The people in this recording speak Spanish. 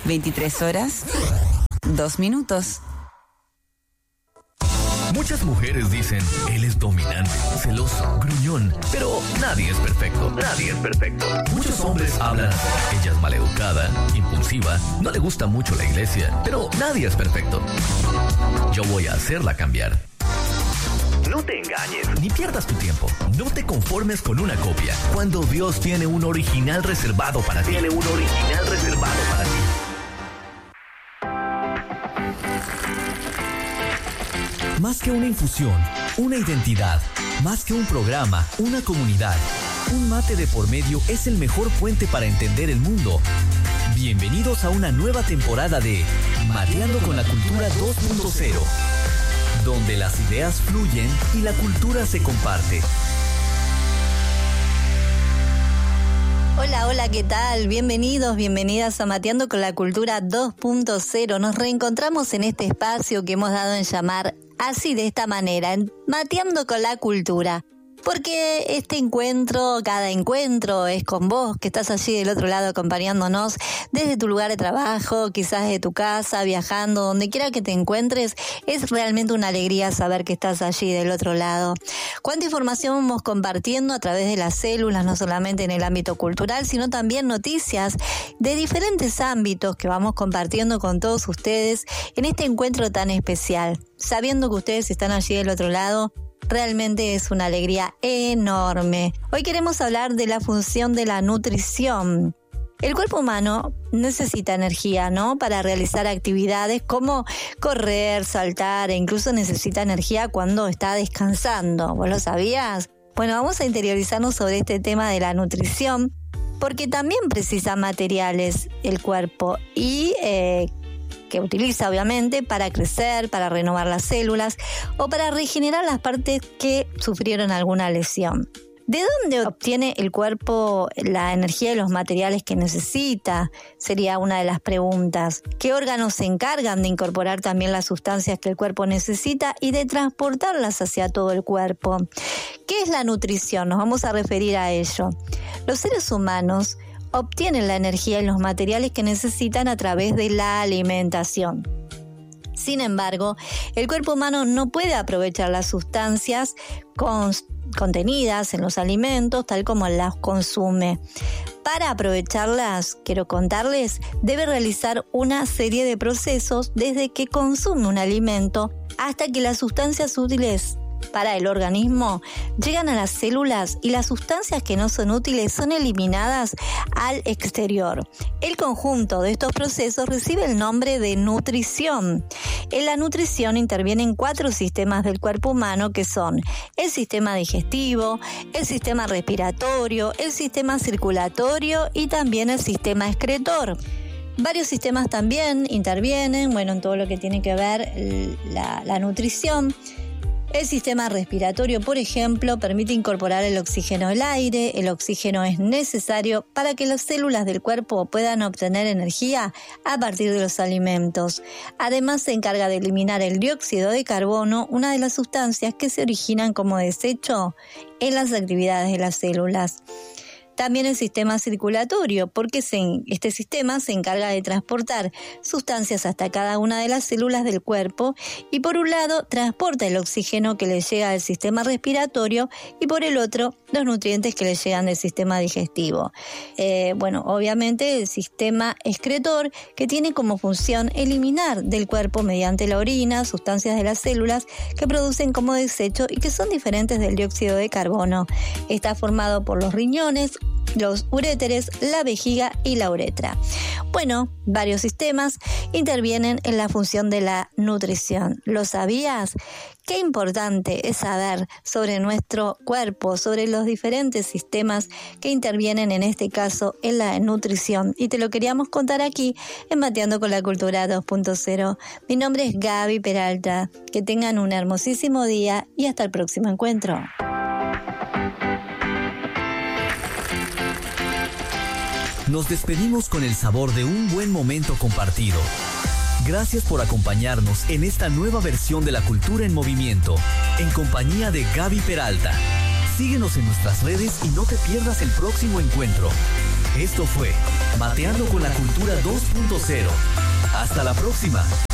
23 horas, 2 minutos. Muchas mujeres dicen, él es dominante, celoso, gruñón, pero nadie es perfecto. Nadie es perfecto. Muchos hombres hablan, ella es maleducada, impulsiva, no le gusta mucho la iglesia, pero nadie es perfecto. Yo voy a hacerla cambiar. No te engañes, ni pierdas tu tiempo. No te conformes con una copia, cuando Dios tiene un original reservado para ti. Tiene un original reservado para ti. Más que una infusión, una identidad. Más que un programa, una comunidad. Un mate de por medio es el mejor puente para entender el mundo. Bienvenidos a una nueva temporada de Mateando con la Cultura 2.0, donde las ideas fluyen y la cultura se comparte. Hola, ¿qué tal? Bienvenidos, bienvenidas a Mateando con la Cultura 2.0. Nos reencontramos en este espacio que hemos dado en llamar así, de esta manera, Mateando con la Cultura. Porque este encuentro, cada encuentro es con vos, que estás allí del otro lado acompañándonos desde tu lugar de trabajo, quizás de tu casa, viajando, donde quiera que te encuentres. Es realmente una alegría saber que estás allí del otro lado. Cuánta información vamos compartiendo a través de las células, no solamente en el ámbito cultural, sino también noticias de diferentes ámbitos que vamos compartiendo con todos ustedes en este encuentro tan especial. Sabiendo que ustedes están allí del otro lado, realmente es una alegría enorme. Hoy queremos hablar de la función de la nutrición. El cuerpo humano necesita energía, ¿no? Para realizar actividades como correr, saltar, e incluso necesita energía cuando está descansando. ¿Vos lo sabías? Bueno, vamos a interiorizarnos sobre este tema de la nutrición, porque también precisa materiales el cuerpo y que utiliza obviamente para crecer, para renovar las células o para regenerar las partes que sufrieron alguna lesión. ¿De dónde obtiene el cuerpo la energía y los materiales que necesita? Sería una de las preguntas. ¿Qué órganos se encargan de incorporar también las sustancias que el cuerpo necesita y de transportarlas hacia todo el cuerpo? ¿Qué es la nutrición? Nos vamos a referir a ello. Los seres humanos obtienen la energía y los materiales que necesitan a través de la alimentación. Sin embargo, el cuerpo humano no puede aprovechar las sustancias contenidas en los alimentos tal como las consume. Para aprovecharlas, quiero contarles, debe realizar una serie de procesos desde que consume un alimento hasta que las sustancias útiles para el organismo llegan a las células y las sustancias que no son útiles son eliminadas al exterior. El conjunto de estos procesos recibe el nombre de nutrición. En la nutrición intervienen 4 sistemas del cuerpo humano que son el sistema digestivo, el sistema respiratorio, el sistema circulatorio y también el sistema excretor. Varios sistemas también intervienen, en todo lo que tiene que ver la nutrición. El sistema respiratorio, por ejemplo, permite incorporar el oxígeno al aire. El oxígeno es necesario para que las células del cuerpo puedan obtener energía a partir de los alimentos. Además, se encarga de eliminar el dióxido de carbono, una de las sustancias que se originan como desecho en las actividades de las células. También el sistema circulatorio, porque este sistema se encarga de transportar sustancias hasta cada una de las células del cuerpo y por un lado transporta el oxígeno que le llega al sistema respiratorio y por el otro los nutrientes que le llegan del sistema digestivo. Obviamente el sistema excretor, que tiene como función eliminar del cuerpo mediante la orina sustancias de las células que producen como desecho y que son diferentes del dióxido de carbono. Está formado por los riñones, los uréteres, la vejiga y la uretra. Varios sistemas intervienen en la función de la nutrición. ¿Lo sabías? Qué importante es saber sobre nuestro cuerpo, sobre los diferentes sistemas que intervienen en este caso en la nutrición. Y te lo queríamos contar aquí en Mateando con la Cultura 2.0. Mi nombre es Gaby Peralta. Que tengan un hermosísimo día y hasta el próximo encuentro. Nos despedimos con el sabor de un buen momento compartido. Gracias por acompañarnos en esta nueva versión de La Cultura en Movimiento, en compañía de Gaby Peralta. Síguenos en nuestras redes y no te pierdas el próximo encuentro. Esto fue Mateando con la Cultura 2.0. Hasta la próxima.